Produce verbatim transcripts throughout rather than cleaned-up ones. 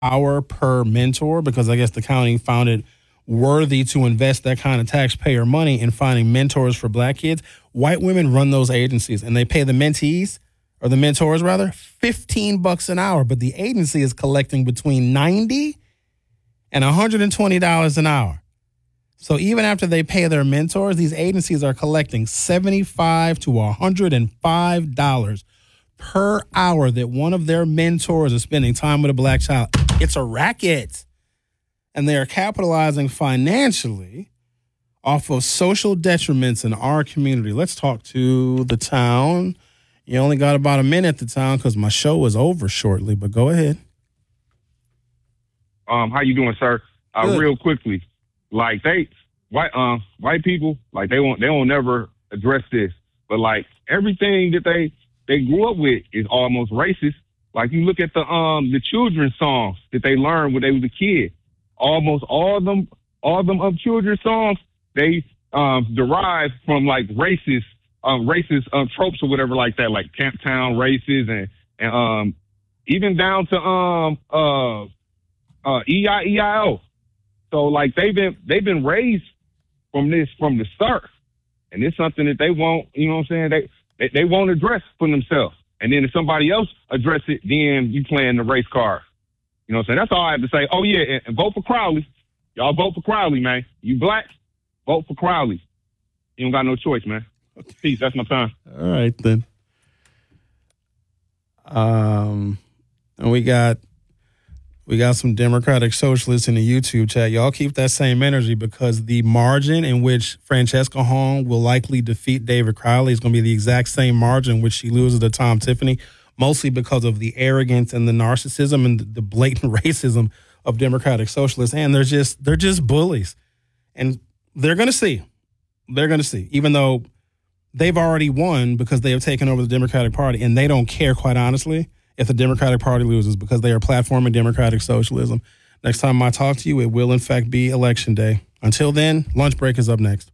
hour per mentor because I guess the county found it worthy to invest that kind of taxpayer money in finding mentors for black kids. White women run those agencies and they pay the mentees or the mentors rather fifteen bucks an hour, but the agency is collecting between ninety and one hundred twenty dollars an hour. So even after they pay their mentors, these agencies are collecting seventy-five to one hundred five dollars per hour that one of their mentors is spending time with a black child. It's a racket. And they are capitalizing financially off of social detriments in our community. Let's talk to the town. You only got about a minute, the town, because my show is over shortly, but go ahead. Um, how you doing, sir? Uh, real quickly, like they white um white people, like they won't they won't never address this, but like everything that they they grew up with is almost racist. Like you look at the um the children's songs that they learned when they was a kid. Almost all of them, all of them of children's songs, they um, derive from like racist, um, racist um, tropes or whatever like that, like Camp Town races and and um, even down to um uh uh E I E I O. So like they've been they've been raised from this from the start, and it's something that they won't, you know what I'm saying? They they, they won't address for themselves, and then if somebody else address it, then you playing the race card. You know what I'm saying? That's all I have to say. Oh, yeah, and, and vote for Crowley. Y'all vote for Crowley, man. You black, vote for Crowley. You don't got no choice, man. Peace. That's my time. All right, then. Um, and we got we got some Democratic socialists in the YouTube chat. Y'all keep that same energy because the margin in which Francesca Hong will likely defeat David Crowley is going to be the exact same margin in which she loses to Tom Tiffany. Mostly because of the arrogance and the narcissism and the blatant racism of Democratic socialists. And they're just they're just bullies. And they're going to see. They're going to see. Even though they've already won because they have taken over the Democratic Party. And they don't care, quite honestly, if the Democratic Party loses because they are platforming democratic socialism. Next time I talk to you, it will, in fact, be Election Day. Until then, lunch break is up next.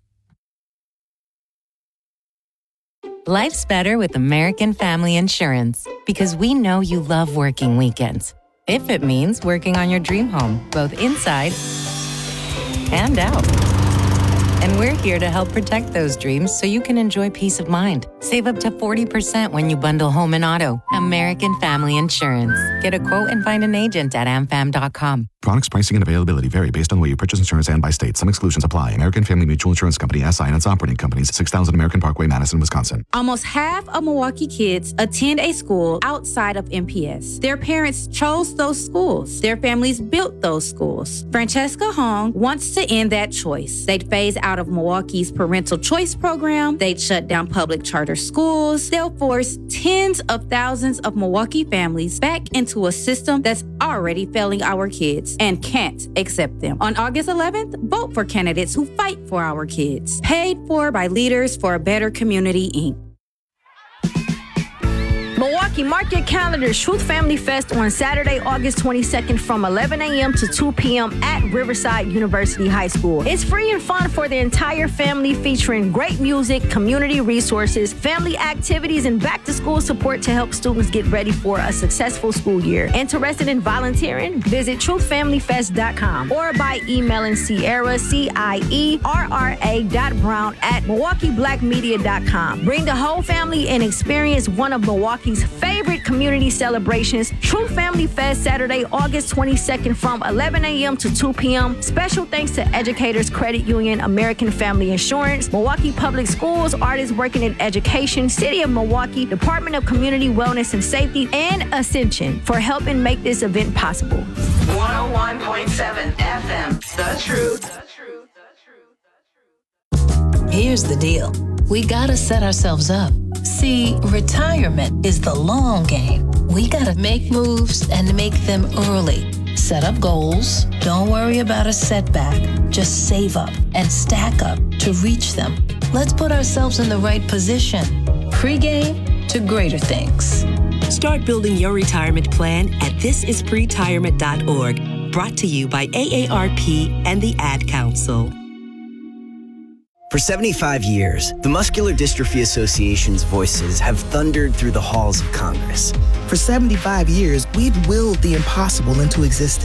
Life's better with American Family Insurance because we know you love working weekends. If it means working on your dream home, both inside and out. And we're here to help protect those dreams so you can enjoy peace of mind. Save up to forty percent when you bundle home and auto. American Family Insurance. Get a quote and find an agent at am fam dot com. Products, pricing, and availability vary based on the way you purchase insurance and by state. Some exclusions apply. American Family Mutual Insurance Company, S I and its operating companies, six thousand American Parkway, Madison, Wisconsin. Almost half of Milwaukee kids attend a school outside of M P S. Their parents chose those schools. Their families built those schools. Francesca Hong wants to end that choice. They'd phase out of Milwaukee's parental choice program. They'd shut down public charter schools. They'll force tens of thousands of Milwaukee families back into a system that's already failing our kids and can't accept them. On August eleventh, vote for candidates who fight for our kids. Paid for by Leaders for a Better Community, Incorporated. Milwaukee, mark your calendars. Truth Family Fest on Saturday, August twenty-second from eleven a.m. to two p.m. at Riverside University High School. It's free and fun for the entire family, featuring great music, community resources, family activities, and back-to-school support to help students get ready for a successful school year. Interested in volunteering? Visit truth family fest dot com or by emailing Sierra, C I E R R A dot Brown at Milwaukee Black Media dot com. Bring the whole family and experience one of Milwaukee's favorite community celebrations. True Family Fest, Saturday, August twenty-second from eleven a.m. to two p.m. Special thanks to Educators Credit Union, American Family Insurance, Milwaukee Public Schools, Artists Working in Education, City of Milwaukee, Department of Community Wellness and Safety, and Ascension for helping make this event possible. one oh one point seven F M, The Truth. Here's the deal. We gotta set ourselves up. See, retirement is the long game. We gotta make moves and make them early. Set up goals. Don't worry about a setback. Just save up and stack up to reach them. Let's put ourselves in the right position. Pre-game to greater things. Start building your retirement plan at this is pretirement dot org. Brought to you by A A R P and the Ad Council. For seventy-five years, the Muscular Dystrophy Association's voices have thundered through the halls of Congress. For seventy-five years, we've willed the impossible into existence.